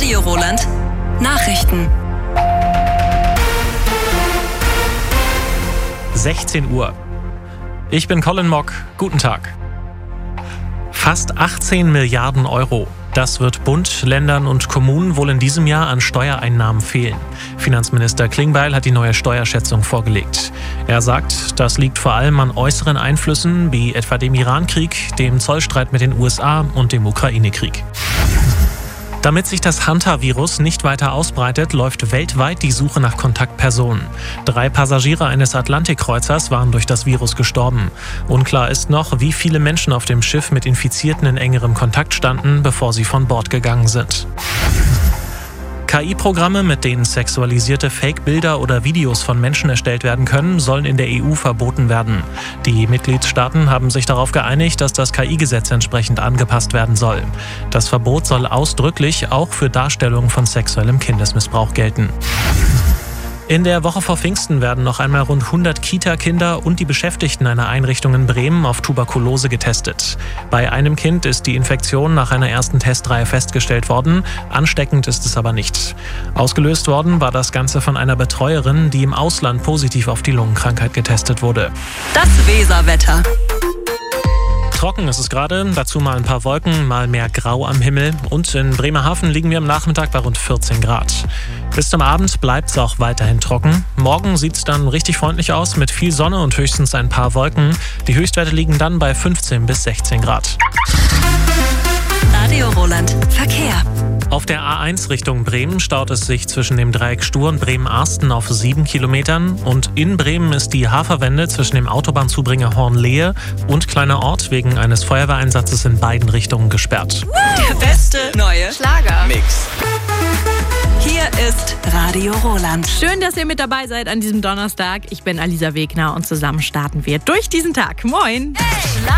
Radio Roland. Nachrichten. 16 Uhr. Ich bin Colin Mock. Guten Tag. Fast 18 Milliarden Euro. Das wird Bund, Ländern und Kommunen wohl in diesem Jahr an Steuereinnahmen fehlen. Finanzminister Klingbeil hat die neue Steuerschätzung vorgelegt. Er sagt, das liegt vor allem an äußeren Einflüssen wie etwa dem Iran-Krieg, dem Zollstreit mit den USA und dem Ukraine-Krieg. Damit sich das Hantavirus nicht weiter ausbreitet, läuft weltweit die Suche nach Kontaktpersonen. 3 Passagiere eines Atlantikkreuzers waren durch das Virus gestorben. Unklar ist noch, wie viele Menschen auf dem Schiff mit Infizierten in engerem Kontakt standen, bevor sie von Bord gegangen sind. KI-Programme, mit denen sexualisierte Fake-Bilder oder Videos von Menschen erstellt werden können, sollen in der EU verboten werden. Die Mitgliedstaaten haben sich darauf geeinigt, dass das KI-Gesetz entsprechend angepasst werden soll. Das Verbot soll ausdrücklich auch für Darstellungen von sexuellem Kindesmissbrauch gelten. In der Woche vor Pfingsten werden noch einmal rund 100 Kita-Kinder und die Beschäftigten einer Einrichtung in Bremen auf Tuberkulose getestet. Bei einem Kind ist die Infektion nach einer ersten Testreihe festgestellt worden. Ansteckend ist es aber nicht. Ausgelöst worden war das Ganze von einer Betreuerin, die im Ausland positiv auf die Lungenkrankheit getestet wurde. Das Weserwetter. Trocken ist es gerade, dazu mal ein paar Wolken, mal mehr Grau am Himmel. Und in Bremerhaven liegen wir am Nachmittag bei rund 14 Grad. Bis zum Abend bleibt es auch weiterhin trocken. Morgen sieht es dann richtig freundlich aus mit viel Sonne und höchstens ein paar Wolken. Die Höchstwerte liegen dann bei 15 bis 16 Grad. Radio Roland. Verkehr. Auf der A1 Richtung Bremen staut es sich zwischen dem Dreieck Stur und Bremen-Arsten auf 7 Kilometern. Und in Bremen ist die Haferwende zwischen dem Autobahnzubringer Hornlehe und Kleiner Ort wegen eines Feuerwehreinsatzes in beiden Richtungen gesperrt. Der beste neue Schlager-Mix. Hier ist Radio Roland. Schön, dass ihr mit dabei seid an diesem Donnerstag. Ich bin Alisa Wegner und zusammen starten wir durch diesen Tag. Moin!